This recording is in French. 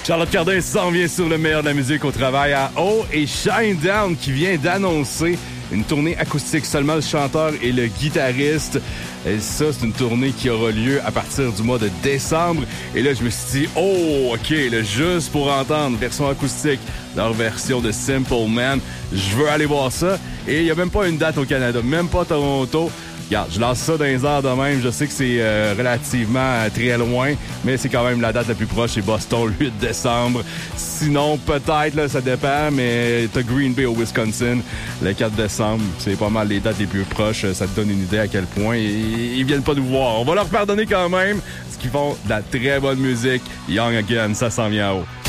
Charlotte Cardin s'en vient sur le meilleur de la musique au travail à eau et Shinedown qui vient d'annoncer une tournée acoustique, seulement le chanteur et le guitariste. Et ça, c'est une tournée qui aura lieu à partir du mois de décembre. Et là, je me suis dit, oh, OK, là, juste pour entendre version acoustique, leur version de Simple Man, je veux aller voir ça. Et il n'y a même pas une date au Canada, même pas Toronto. Regarde, je lance ça dans les airs de même. Je sais que c'est relativement très loin, mais c'est quand même la date la plus proche, c'est Boston, le 8 décembre. Sinon, peut-être, là, ça dépend, mais t'as Green Bay au Wisconsin, le 4 décembre. C'est pas mal les dates les plus proches. Ça te donne une idée à quel point ils viennent pas nous voir. On va leur pardonner quand même, parce qu'ils font de la très bonne musique. Young Again, ça s'en vient en haut.